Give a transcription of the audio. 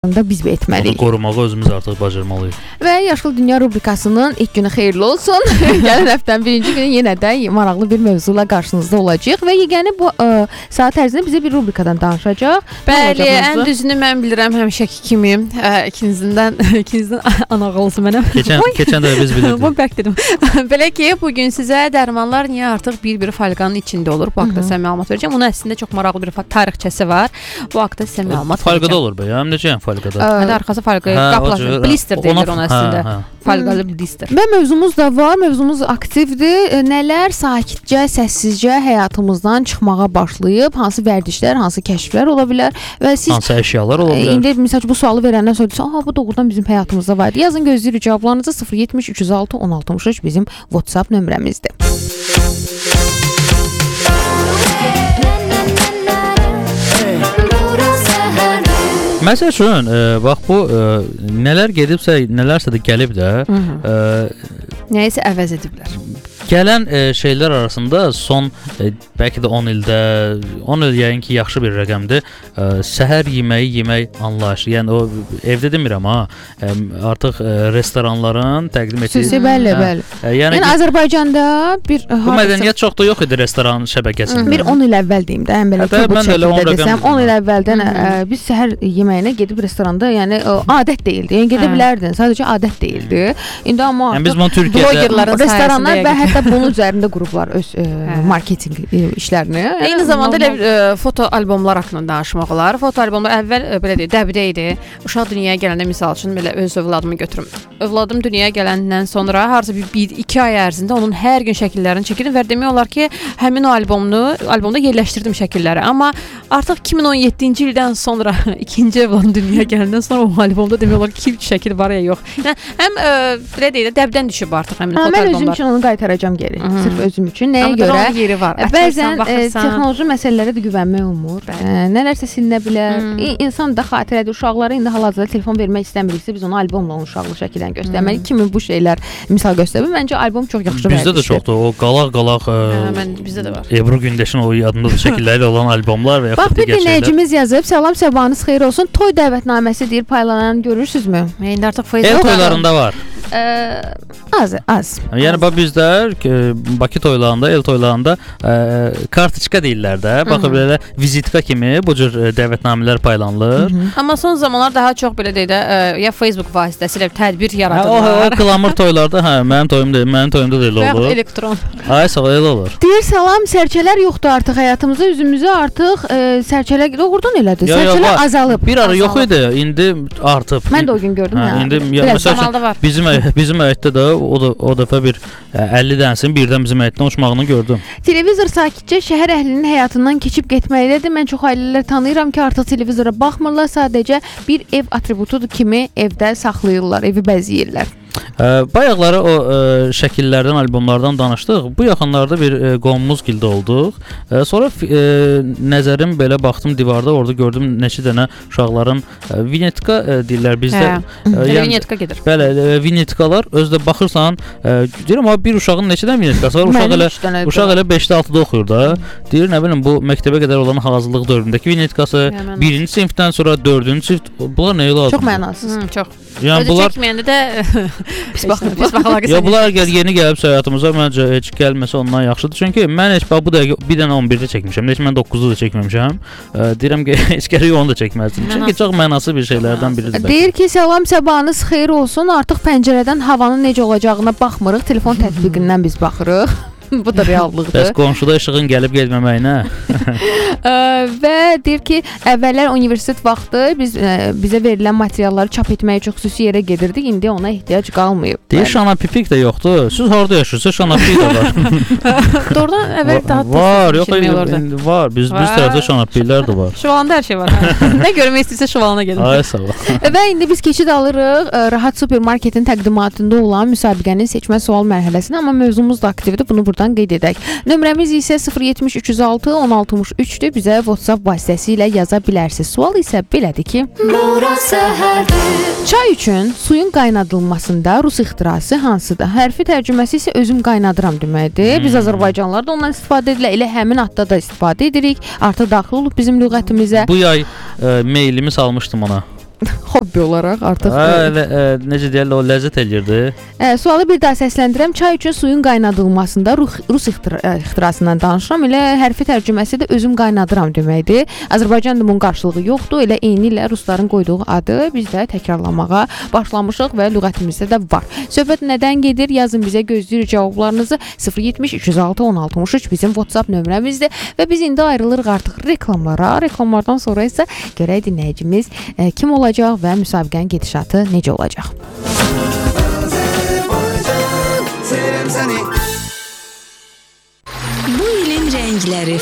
da biz etməliyik. Onu qorumağı özümüz artıq bacarmalıyıq. Və Yaşıl Dünya rubrikasının ilk günü xeyirli olsun. Gələn həftənin birinci günü yenə də maraqlı bir mövzuyla qarşınızda olacaq və yeganə bu saat ərzində bizə bir rubrikadan danışacaq. Bəli, ən düzünü mən bilirəm həmişəki kimi. İkinizdən anağı olsun mənə. Keçən də biz bilirdik. Bu bərk dedim. Belə ki, bugün sizə dərmanlar niyə artıq bir folqanın içində olur? Bu haqda sizə məlumat verəcəm. Bunun əslində çox maraqlı bir tarixçəsi var. Bu haqda sizə məlumat verəcəm. Folqada olur be ya, necə folqada? Məndə arxası folqa qaplar, blister deyilir ona əslində. Folqalı blister. Və mövzumuz da var, mövzumuz aktivdir. Nələr sakitcə, səssizcə həyatımızdan çıxmağa başlayıb, hansı vərdişlər, hansı kəşflər ola bilər və siz hansı əşyalar ola bilər? İndi məsəl bu sualı verəndən sonra deyirsən, bu doğrudan bizim həyatımızda var. Yazın, gözləyirik cavablarınızı. 070 306 1663 bizim WhatsApp nömrəmizdir. Məsəl üçün, bax bu nələr gedibsə, nələrsə də gəlib də, nəyisə əvəz ediblər. Gələn şeylər arasında son bəlkə də 10 ildə, 10 il yəqin ki, yaxşı bir rəqəmdir. Səhər yeməyi yemək anlayışı. Yəni o evdə demirəm ha. Artıq restoranların təqdim etdiyi. Bəli. Yəni Azərbaycanda bir bu mədəniyyət çox da yox idi restoran şəbəkəsində. Bir 10 il əvvəl deyim də, ən belə çox şəkildə desəm, 10 il əvvəldən biz səhər yeməyinə gedib restoranda, yəni adət deyildi. Yəni gedə bilərdin, sadəcə adət deyildi. İndi amma biz bunu Türkiyədə restoranlar və hətta bunun üzərində qruplar öz marketinq işlərini. Eyni zamanda elə foto albomlar haqqında danışmaq olar. Foto albomlar əvvəl belə deyək, dəbdə idi. Uşaq dünyaya gələndə misal üçün belə öz övladımı götürüm. Övladım dünyaya gələndən sonra harca bir 1-2 ay ərzində onun hər gün şəkillərini çəkirdim və demək olar ki, həmin o albomda yerləşdirdim şəkilləri. Amma artıq 2017-ci ildən sonra ikinci övladım dünyaya gələndən sonra o albomda demək olar ki, 2-3 şəkil var ya yox. Yəni həm belə deyək, dəbdən düşüb artıq həmin foto albomlar. Mən özüm üçün onu qaytaracağam geri. Sırf özüm üçün. Nəyə görə? Yeri var. Bəzən texnoloji məsələlərə də güvənmək olmur. Nələrsə silinə bilər. İnsan da xatirədir. Uşaqlara indi hal-hazırda telefon vermək istəmiriksə, biz onu albomla onun uşaqlıq şəkillərini göstərməliyik. Kimi bu şeylər misal göstərir. Məncə albom çox yaxşı vərdişdir. Bizdə də çoxdur. O qalaq bizdə də var. Ebru Gündeşin o yadında da şəkilləri olan albomlar və yaxud digər şeylər. Bax, bir dinləyicimiz yazıb, salam, sabahınız xeyir olsun. Toy dəvətnaməsi deyir, paylanan görürsünüzmü? İndi artıq Facebook. El toylarında var. Az. Yəni bizdə Bakı toylarında, el toylarında kartoçka deyirlər də. Bax belə vizitka kimi bu cür dəvətnamələr paylanılır. Amma son zamanlar daha çox belə deyək də ya Facebook vasitəsilə tədbir yaradırlar. O glamur toylarda, mənim toyumda da elə olur. Və elektron. Ay, sağ ol, elə olur. Deyir, salam, sərçələr yoxdur artıq həyatımızda, üzümüzü artıq sərçələr doğrudan elədir. Sərçələr azalıb. Bir ara yox idi, indi artıb. Mən də o gün gördüm. İndi məsələn bizim həyətdə də o dəfə bir 50 dənəsin birdən bizim həyətdən uçmağını gördüm. Televizor sakitcə şəhər əhlinin həyatından keçib getməkdədir. Mən çox ailələr tanıyıram ki, artıq televizora baxmırlar, sadəcə bir ev atributudur kimi evdə saxlayırlar, evi bəzəyirlər. Bayaqları o şəkillərdən, albomlardan danışdıq. Bu yaxınlarda bir qonumuz gildə olduq. Sonra nəzərim belə baxdım divarda, orada gördüm neçə dənə uşaqların vinyetka deyirlər bizdə. Vinyetka gedir. Bəli, vinyetkalar özdə baxırsan, deyirəm bir uşağın neçə dənə vinyetkası var? Uşaq elə 5-də 6-da oxuyur da. Deyir, nə bilim, bu məktəbə qədər olan hazırlıq dövründəki vinyetkası, 1-ci sinifdən sonra 4-cü sinif, bunlar nəyə lazımdır? Çox mənasız. Çox. Yəni bunlar çəkməyəndə də pis baxırlar. Ya bunlar yeni gəlibsə həyatımıza məncə heç gəlməsə ondan yaxşıdır. Çünki mən heç bu dəqiqə bir dənə 11-də çəkmişəm. Heç mən 9-da da çəkməmişəm. Deyirəm ki, heç gərək onu da çəkməzdim. Çünki çox mənasız bir şeylərdən biridir. Deyir ki, salam, sabahınız xeyir olsun. Artıq pəncərədən havanın necə olacağına baxmırıq. Telefon tətbiqindən biz baxırıq. Bu da reallıqdır. Bəs qonşuda işığın gəlib getməməyinə. Və deyir ki, əvvəllər universitet vaxtı bizə verilən materialları çap etməyə çox xüsusi yerə gedirdik. İndi ona ehtiyac qalmayıb. Deyir, şanapipik də yoxdur. Siz harada yaşıyorsunuz? Şanapipik də var. Doğrudan əvvəl daha var, yox, var. Biz tərəfdə şanapiklər də var. Şuvalanda hər şey var. Nə görmək istəyirsə şuvalana gedin. Ay, sağ ol. Və indi biz keçid alırıq Rahat Supermarketin təqdimatında olan müsabiqənin seçmə sual mərhələsinə, amma mövzumuz da aktivdir. Bunu buradan qeyd edək. Nömrəmiz isə 070 306 1063-dür. Bizə WhatsApp vasitəsilə yaza bilərsiniz. Sual isə belədir ki, çay üçün suyun qaynadılmasında rus ixtirası hansıdır? Hərfi tərcüməsi isə özüm qaynadıram deməkdir. Biz Azərbaycanlılar da ondan istifadə edirik. Elə həmin adda da istifadə edirik. Artıq daxil olub bizim lüğətimizə. Bu yay meylimi salmışdım ona. hobbi olaraq artıq. Elə necə deyirlər, o ləzzət eləyirdi. Sualı bir daha səsləndirəm. Çay üçün suyun qaynadılmasında Rus ixtirasından danışıram. Elə hərfi tərcüməsi də özüm qaynadıram deməkdir. Azərbaycanda bunun qarşılığı yoxdur. Elə eyni ilə rusların qoyduğu adı biz də təkrarlamağa başlamışıq və lüğətimizdə də var. Söhbət nədən gedir? Yazın bizə, gözləyirik cavablarınızı. 070 306 1063 bizim WhatsApp nömrəmizdir və biz indi ayrılırıq artıq reklamlara. Reklamlardan sonra isə görək dinləyicimiz kim olacaq və müsabiqənin gedişatı necə olacaq? Bu ilin rəngləri